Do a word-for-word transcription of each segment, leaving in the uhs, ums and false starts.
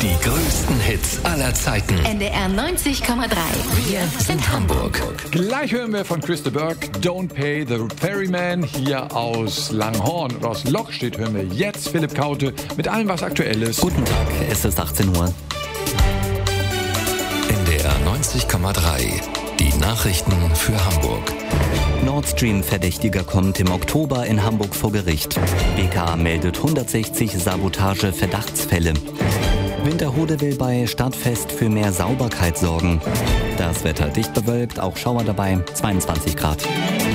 Die größten Hits aller Zeiten. N D R neunzig Komma drei. Wir sind Hamburg. Gleich hören wir von Chris de Burgh Don't Pay the Ferryman. Hier aus Langhorn oder aus Lochstedt hören wir jetzt Philipp Kaute mit allem, was aktuell ist. Guten Tag, es ist achtzehn Uhr. N D R neunzig Komma drei. Die Nachrichten für Hamburg. Nord Stream-Verdächtiger kommt im Oktober in Hamburg vor Gericht. B K meldet hundertsechzig Sabotage-Verdachtsfälle. Winterhude will bei Stadtfest für mehr Sauberkeit sorgen. Das Wetter dicht bewölkt, auch Schauer dabei, zweiundzwanzig Grad.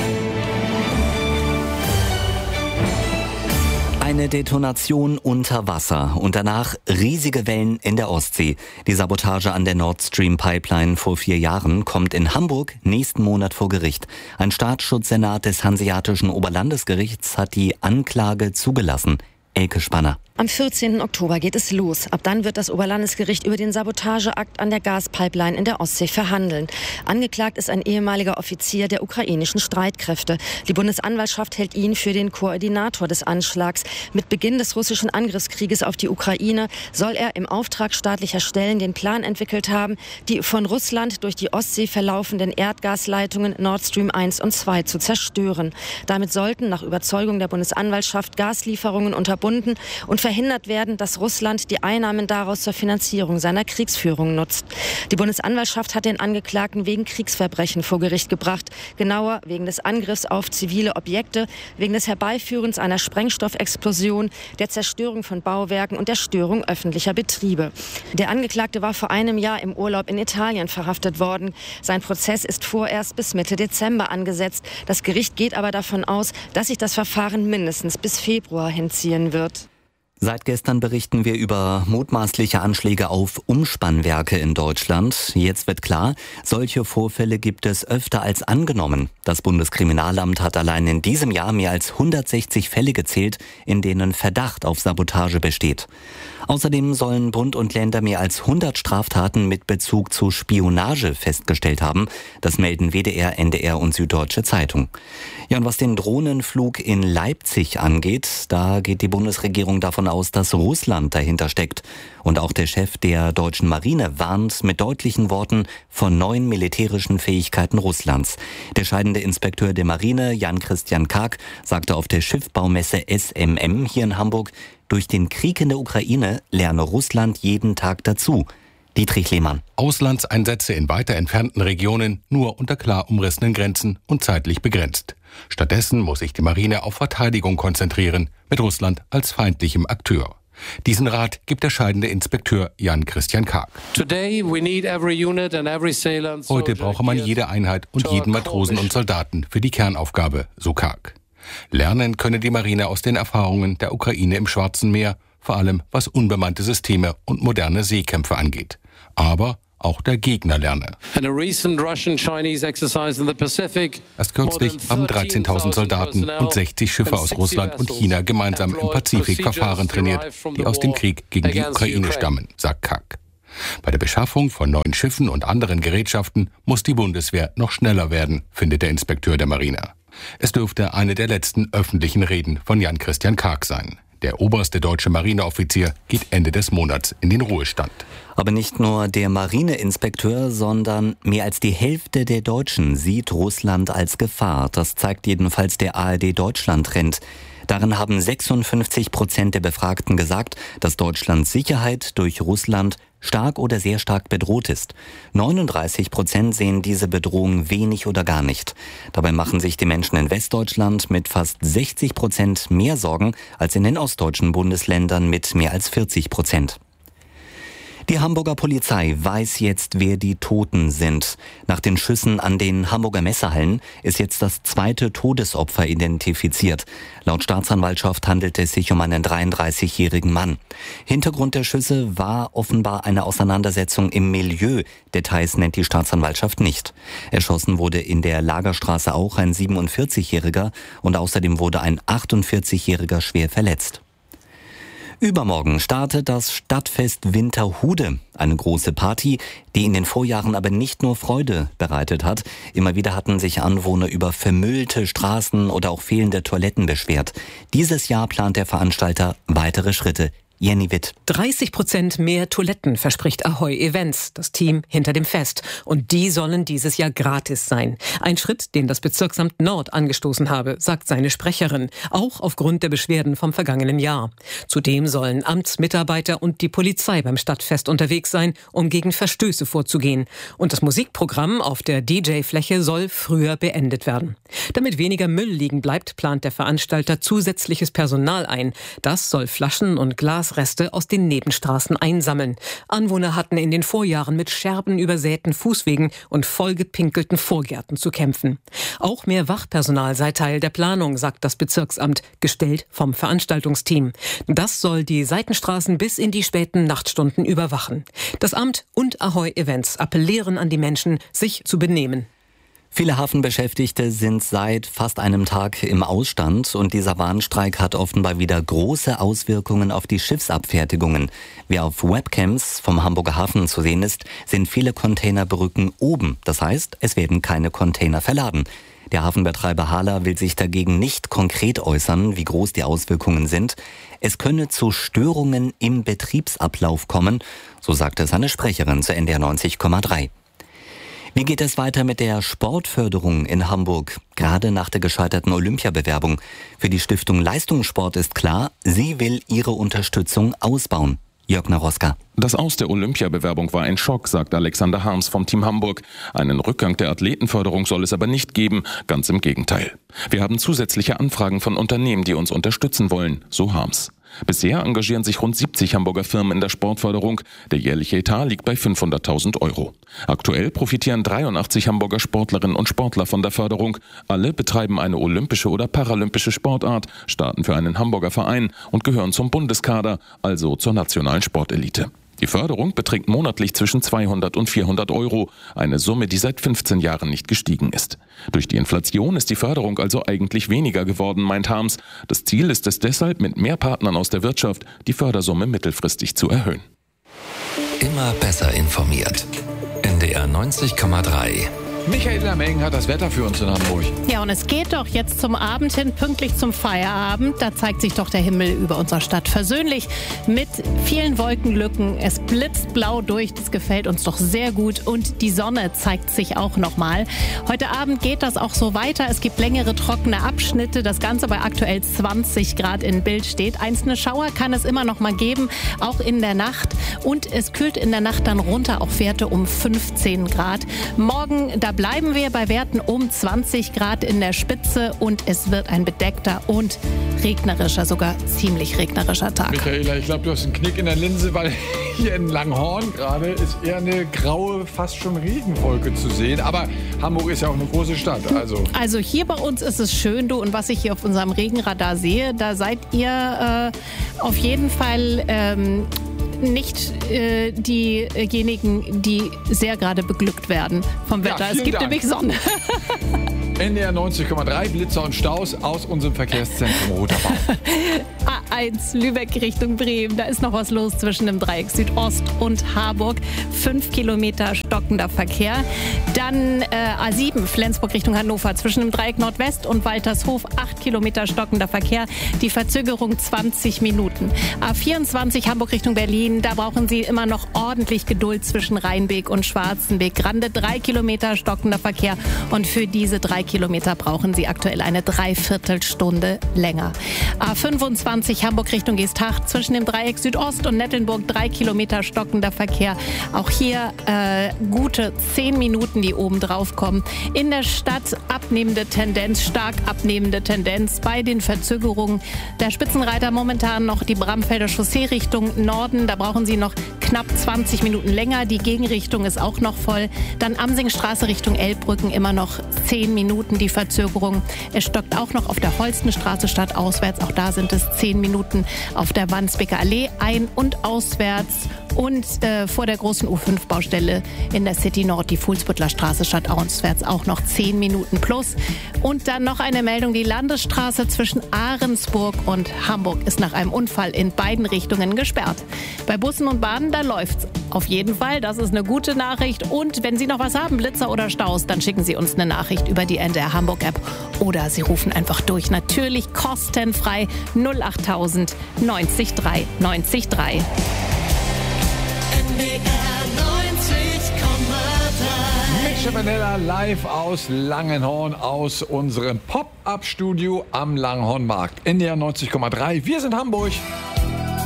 Eine Detonation unter Wasser und danach riesige Wellen in der Ostsee. Die Sabotage an der Nord Stream Pipeline vor vier Jahren kommt in Hamburg nächsten Monat vor Gericht. Ein Staatsschutzsenat des Hanseatischen Oberlandesgerichts hat die Anklage zugelassen. Elke Spanner. Am vierzehnten Oktober geht es los. Ab dann wird das Oberlandesgericht über den Sabotageakt an der Gaspipeline in der Ostsee verhandeln. Angeklagt ist ein ehemaliger Offizier der ukrainischen Streitkräfte. Die Bundesanwaltschaft hält ihn für den Koordinator des Anschlags. Mit Beginn des russischen Angriffskrieges auf die Ukraine soll er im Auftrag staatlicher Stellen den Plan entwickelt haben, die von Russland durch die Ostsee verlaufenden Erdgasleitungen Nord Stream eins und zwei zu zerstören. Damit sollten nach Überzeugung der Bundesanwaltschaft Gaslieferungen unterbunden und verhindert werden, dass Russland die Einnahmen daraus zur Finanzierung seiner Kriegsführung nutzt. Die Bundesanwaltschaft hat den Angeklagten wegen Kriegsverbrechen vor Gericht gebracht. Genauer wegen des Angriffs auf zivile Objekte, wegen des Herbeiführens einer Sprengstoffexplosion, der Zerstörung von Bauwerken und der Störung öffentlicher Betriebe. Der Angeklagte war vor einem Jahr im Urlaub in Italien verhaftet worden. Sein Prozess ist vorerst bis Mitte Dezember angesetzt. Das Gericht geht aber davon aus, dass sich das Verfahren mindestens bis Februar hinziehen wird. Seit gestern berichten wir über mutmaßliche Anschläge auf Umspannwerke in Deutschland. Jetzt wird klar, solche Vorfälle gibt es öfter als angenommen. Das Bundeskriminalamt hat allein in diesem Jahr mehr als hundertsechzig Fälle gezählt, in denen Verdacht auf Sabotage besteht. Außerdem sollen Bund und Länder mehr als hundert Straftaten mit Bezug zu Spionage festgestellt haben. Das melden W D R, N D R und Süddeutsche Zeitung. Ja, und was den Drohnenflug in Leipzig angeht, da geht die Bundesregierung davon aus, dass Russland dahinter steckt. Und auch der Chef der deutschen Marine warnt mit deutlichen Worten von neuen militärischen Fähigkeiten Russlands. Der scheidende Inspekteur der Marine, Jan-Christian Karg, sagte auf der Schiffbaumesse S M M hier in Hamburg, durch den Krieg in der Ukraine lerne Russland jeden Tag dazu. Dietrich Lehmann. Auslandseinsätze in weiter entfernten Regionen nur unter klar umrissenen Grenzen und zeitlich begrenzt. Stattdessen muss sich die Marine auf Verteidigung konzentrieren, mit Russland als feindlichem Akteur. Diesen Rat gibt der scheidende Inspekteur Jan-Christian Karg. Heute brauche man jede Einheit und jeden Matrosen und Soldaten für die Kernaufgabe, so Karg. Lernen könne die Marine aus den Erfahrungen der Ukraine im Schwarzen Meer, vor allem was unbemannte Systeme und moderne Seekämpfe angeht. Aber auch der Gegner lerne. Erst kürzlich haben dreizehntausend Soldaten und sechzig Schiffe aus Russland und China gemeinsam im Pazifik Verfahren trainiert, die aus dem Krieg gegen die Ukraine stammen, sagt Karg. Bei der Beschaffung von neuen Schiffen und anderen Gerätschaften muss die Bundeswehr noch schneller werden, findet der Inspekteur der Marine. Es dürfte eine der letzten öffentlichen Reden von Jan-Christian Karg sein. Der oberste deutsche Marineoffizier geht Ende des Monats in den Ruhestand. Aber nicht nur der Marineinspekteur, sondern mehr als die Hälfte der Deutschen sieht Russland als Gefahr. Das zeigt jedenfalls der A R D-Deutschland-Trend. Darin haben sechsundfünfzig Prozent der Befragten gesagt, dass Deutschlands Sicherheit durch Russland stark oder sehr stark bedroht ist. neununddreißig Prozent sehen diese Bedrohung wenig oder gar nicht. Dabei machen sich die Menschen in Westdeutschland mit fast sechzig Prozent mehr Sorgen als in den ostdeutschen Bundesländern mit mehr als vierzig Prozent. Die Hamburger Polizei weiß jetzt, wer die Toten sind. Nach den Schüssen an den Hamburger Messehallen ist jetzt das zweite Todesopfer identifiziert. Laut Staatsanwaltschaft handelt es sich um einen dreiunddreißigjährigen Mann. Hintergrund der Schüsse war offenbar eine Auseinandersetzung im Milieu. Details nennt die Staatsanwaltschaft nicht. Erschossen wurde in der Lagerstraße auch ein siebenundvierzigjähriger und außerdem wurde ein achtundvierzigjähriger schwer verletzt. Übermorgen startet das Stadtfest Winterhude, eine große Party, die in den Vorjahren aber nicht nur Freude bereitet hat. Immer wieder hatten sich Anwohner über vermüllte Straßen oder auch fehlende Toiletten beschwert. Dieses Jahr plant der Veranstalter weitere Schritte Jenny Witt. dreißig Prozent mehr Toiletten verspricht Ahoy Events, das Team hinter dem Fest. Und die sollen dieses Jahr gratis sein. Ein Schritt, den das Bezirksamt Nord angestoßen habe, sagt seine Sprecherin. Auch aufgrund der Beschwerden vom vergangenen Jahr. Zudem sollen Amtsmitarbeiter und die Polizei beim Stadtfest unterwegs sein, um gegen Verstöße vorzugehen. Und das Musikprogramm auf der D J-Fläche soll früher beendet werden. Damit weniger Müll liegen bleibt, plant der Veranstalter zusätzliches Personal ein. Das soll Flaschen und Glas Reste aus den Nebenstraßen einsammeln. Anwohner hatten in den Vorjahren mit Scherben übersäten Fußwegen und vollgepinkelten Vorgärten zu kämpfen. Auch mehr Wachpersonal sei Teil der Planung, sagt das Bezirksamt, gestellt vom Veranstaltungsteam. Das soll die Seitenstraßen bis in die späten Nachtstunden überwachen. Das Amt und Ahoy Events appellieren an die Menschen, sich zu benehmen. Viele Hafenbeschäftigte sind seit fast einem Tag im Ausstand und dieser Warnstreik hat offenbar wieder große Auswirkungen auf die Schiffsabfertigungen. Wie auf Webcams vom Hamburger Hafen zu sehen ist, sind viele Containerbrücken oben. Das heißt, es werden keine Container verladen. Der Hafenbetreiber Hala will sich dagegen nicht konkret äußern, wie groß die Auswirkungen sind. Es könne zu Störungen im Betriebsablauf kommen, so sagte seine Sprecherin zu N D R neunzig Komma drei. Wie geht es weiter mit der Sportförderung in Hamburg? Gerade nach der gescheiterten Olympiabewerbung. Für die Stiftung Leistungssport ist klar, sie will ihre Unterstützung ausbauen. Jörg Naroska. Das Aus der Olympiabewerbung war ein Schock, sagt Alexander Harms vom Team Hamburg. Einen Rückgang der Athletenförderung soll es aber nicht geben, ganz im Gegenteil. Wir haben zusätzliche Anfragen von Unternehmen, die uns unterstützen wollen, so Harms. Bisher engagieren sich rund siebzig Hamburger Firmen in der Sportförderung. Der jährliche Etat liegt bei fünfhunderttausend Euro. Aktuell profitieren dreiundachtzig Hamburger Sportlerinnen und Sportler von der Förderung. Alle betreiben eine olympische oder paralympische Sportart, starten für einen Hamburger Verein und gehören zum Bundeskader, also zur nationalen Sportelite. Die Förderung beträgt monatlich zwischen zweihundert und vierhundert Euro, eine Summe, die seit fünfzehn Jahren nicht gestiegen ist. Durch die Inflation ist die Förderung also eigentlich weniger geworden, meint Harms. Das Ziel ist es deshalb, mit mehr Partnern aus der Wirtschaft die Fördersumme mittelfristig zu erhöhen. Immer besser informiert. N D R neunzig Komma drei. Michaela Meng hat das Wetter für uns in Hamburg. Ja, und es geht doch jetzt zum Abend hin, pünktlich zum Feierabend. Da zeigt sich doch der Himmel über unserer Stadt versöhnlich mit vielen Wolkenlücken. Es blitzt blau durch, das gefällt uns doch sehr gut. Und die Sonne zeigt sich auch nochmal. Heute Abend geht das auch so weiter. Es gibt längere, trockene Abschnitte. Das Ganze bei aktuell zwanzig Grad in Bild steht. Einzelne Schauer kann es immer noch mal geben, auch in der Nacht. Und es kühlt in der Nacht dann runter auf Werte um fünfzehn Grad. Morgen, da bleiben wir bei Werten um zwanzig Grad in der Spitze und es wird ein bedeckter und regnerischer, sogar ziemlich regnerischer Tag. Michaela, ich glaube, du hast einen Knick in der Linse, weil hier in Langhorn gerade ist eher eine graue, fast schon Regenwolke zu sehen. Aber Hamburg ist ja auch eine große Stadt. Also, also hier bei uns ist es schön, du, und was ich hier auf unserem Regenradar sehe, da seid ihr äh, auf jeden Fall Ähm, nicht äh, diejenigen, die sehr gerade beglückt werden vom Wetter. Ja, es gibt Dank. nämlich Sonne. N D R neunzig Komma drei, Blitzer und Staus aus unserem Verkehrszentrum Roter Baum. A eins Lübeck Richtung Bremen, da ist noch was los zwischen dem Dreieck Südost und Harburg. Fünf Kilometer stockender Verkehr. Dann äh, A sieben Flensburg Richtung Hannover zwischen dem Dreieck Nordwest und Waltershof. Acht Kilometer stockender Verkehr. Die Verzögerung zwanzig Minuten. A vierundzwanzig Hamburg Richtung Berlin, da brauchen Sie immer noch ordentlich Geduld zwischen Rheinbeek und Schwarzenbeek. Grande drei Kilometer stockender Verkehr und für diese drei Kilometer brauchen Sie aktuell eine Dreiviertelstunde länger. A fünfundzwanzig Hamburg Richtung Geesthacht zwischen dem Dreieck Südost und Nettelnburg drei Kilometer stockender Verkehr. Auch hier äh, gute zehn Minuten, die oben drauf kommen. In der Stadt abnehmende Tendenz, stark abnehmende Tendenz bei den Verzögerungen. Der Spitzenreiter momentan noch die Bramfelder Chaussee Richtung Norden. Da brauchen Sie noch knapp zwanzig Minuten länger. Die Gegenrichtung ist auch noch voll. Dann Amsingstraße Richtung Elbbrücken immer noch zehn Minuten die Verzögerung. Es stockt auch noch auf der Holstenstraße stadtauswärts. Auch da sind es zehn Minuten auf der Wandsbeker Allee ein- und auswärts. Und äh, vor der großen U fünf Baustelle in der City Nord, die Fuhlsbüttler Straße stadtauswärts, auch noch zehn Minuten plus. Und dann noch eine Meldung, die Landesstraße zwischen Ahrensburg und Hamburg ist nach einem Unfall in beiden Richtungen gesperrt. Bei Bussen und Bahnen, da läuft's. Auf jeden Fall, das ist eine gute Nachricht. Und wenn Sie noch was haben, Blitzer oder Staus, dann schicken Sie uns eine Nachricht über die N D R Hamburg App oder Sie rufen einfach durch. Natürlich kostenfrei null achttausend neunzig drei neunzig drei. N D R neunzig Komma drei. Mit Chabanella live aus Langenhorn, aus unserem Pop-Up-Studio am Langenhornmarkt. N D R neunzig Komma drei. Wir sind Hamburg.